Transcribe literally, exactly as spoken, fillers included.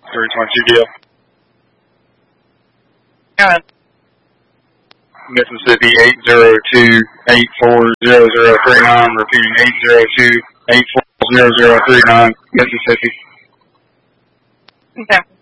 three twenty-two deal. Go ahead. Mississippi eight zero two eight four zero zero three nine, repeating eight zero two eight four zero zero three nine, Mississippi. Okay.